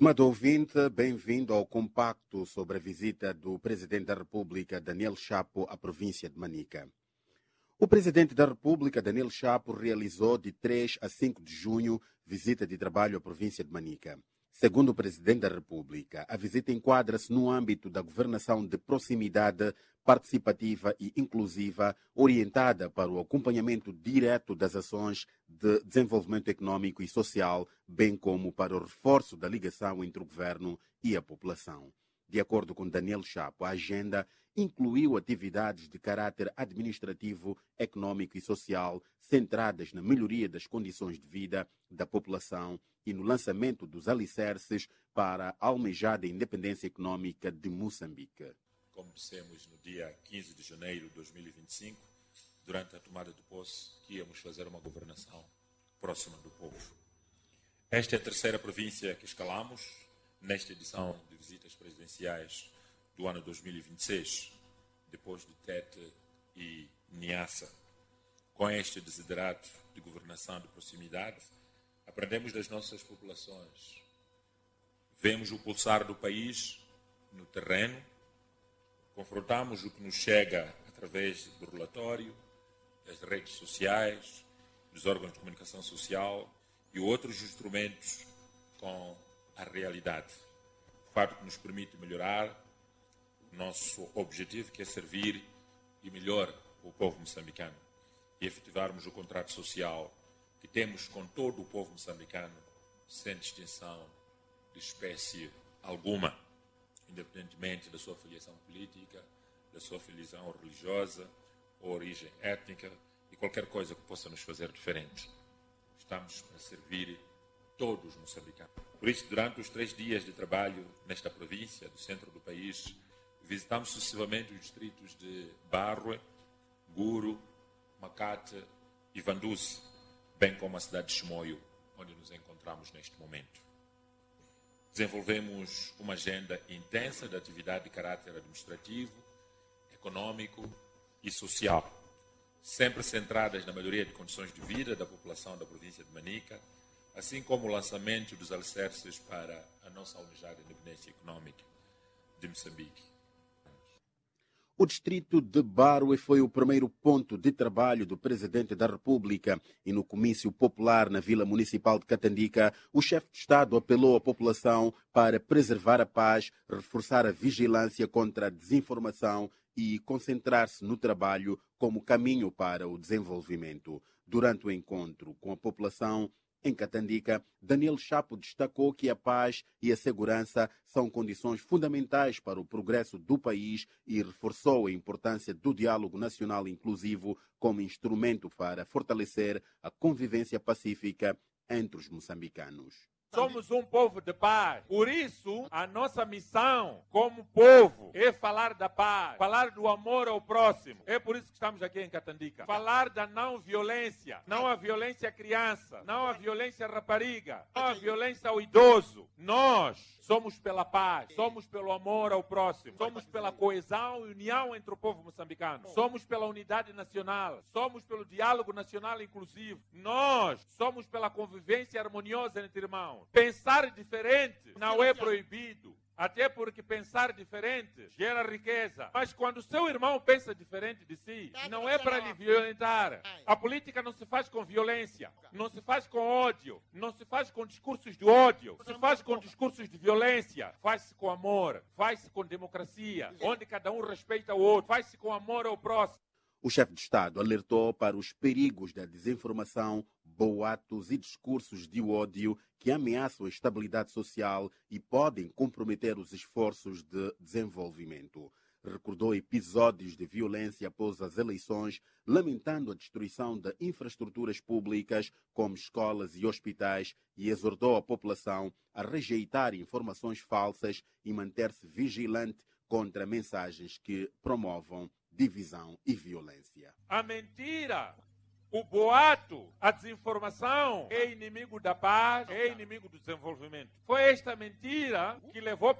Estimado ouvinte, bem-vindo ao compacto sobre a visita do Presidente da República, Daniel Chapo, à província de Manica. O Presidente da República, Daniel Chapo, realizou de 3 a 5 de junho visita de trabalho à província de Manica. Segundo o Presidente da República, a visita enquadra-se no âmbito da governação de proximidade, participativa e inclusiva, orientada para o acompanhamento direto das ações de desenvolvimento econômico e social, bem como para o reforço da ligação entre o governo e a população. De acordo com Daniel Chapo, a agenda incluiu atividades de caráter administrativo, econômico e social centradas na melhoria das condições de vida da população e no lançamento dos alicerces para a almejada independência econômica de Moçambique. Como dissemos no dia 15 de janeiro de 2025, durante a tomada de posse, que íamos fazer uma governação próxima do povo. Esta é a terceira província que escalamos nesta edição de visitas presidenciais do ano 2026, depois de Tete e Niassa. Com este desiderato de governação de proximidade, aprendemos das nossas populações. Vemos o pulsar do país no terreno, confrontamos o que nos chega através do relatório, das redes sociais, dos órgãos de comunicação social e outros instrumentos com a realidade. Fato que nos permite melhorar o nosso objetivo, que é servir e melhor o povo moçambicano e efetivarmos o contrato social que temos com todo o povo moçambicano, sem distinção de espécie alguma, independentemente da sua filiação política, da sua filiação religiosa ou origem étnica e qualquer coisa que possa nos fazer diferente. Estamos para servir todos os moçambicanos. Por isso, durante os 3 dias de trabalho nesta província, do centro do país, visitamos sucessivamente os distritos de Barwe, Guru, Macate e Vanduce, bem como a cidade de Chimoio, onde nos encontramos neste momento. Desenvolvemos uma agenda intensa de atividade de caráter administrativo, econômico e social, sempre centradas na melhoria de condições de vida da população da província de Manica, assim como o lançamento dos alicerces para a nossa almejada independência econômica de Moçambique. O distrito de Barwe foi o primeiro ponto de trabalho do Presidente da República e no comício popular na Vila Municipal de Catandica, o chefe de Estado apelou à população para preservar a paz, reforçar a vigilância contra a desinformação e concentrar-se no trabalho como caminho para o desenvolvimento. Durante o encontro com a população em Catandica, Daniel Chapo destacou que a paz e a segurança são condições fundamentais para o progresso do país e reforçou a importância do diálogo nacional inclusivo como instrumento para fortalecer a convivência pacífica entre os moçambicanos. Somos um povo de paz. Por isso, a nossa missão como povo é falar da paz, falar do amor ao próximo. É por isso que estamos aqui em Catandica. Falar da não violência. Não a violência à criança, não a violência à rapariga, não a violência ao idoso. Nós somos pela paz, somos pelo amor ao próximo, somos pela coesão e união entre o povo moçambicano, somos pela unidade nacional, somos pelo diálogo nacional inclusivo. Nós somos pela convivência harmoniosa entre irmãos. Pensar diferente não é proibido, até porque pensar diferente gera riqueza. Mas quando o seu irmão pensa diferente de si, não é para lhe violentar. A política não se faz com violência, não se faz com ódio, não se faz com discursos de ódio, não se faz com discursos de violência. Faz-se com amor, faz-se com democracia, onde cada um respeita o outro, faz-se com amor ao próximo. O chefe de Estado alertou para os perigos da desinformação, boatos e discursos de ódio que ameaçam a estabilidade social e podem comprometer os esforços de desenvolvimento. Recordou episódios de violência após as eleições, lamentando a destruição de infraestruturas públicas, como escolas e hospitais, e exortou a população a rejeitar informações falsas e manter-se vigilante contra mensagens que promovam divisão e violência. A mentira, o boato, a desinformação é inimigo da paz, é inimigo do desenvolvimento. Foi esta mentira que levou